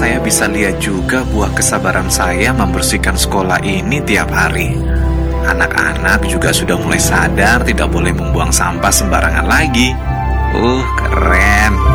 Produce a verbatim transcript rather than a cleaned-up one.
saya bisa lihat juga buah kesabaran saya membersihkan sekolah ini tiap hari. Anak-anak juga sudah mulai sadar tidak boleh membuang sampah sembarangan lagi. Uh, keren.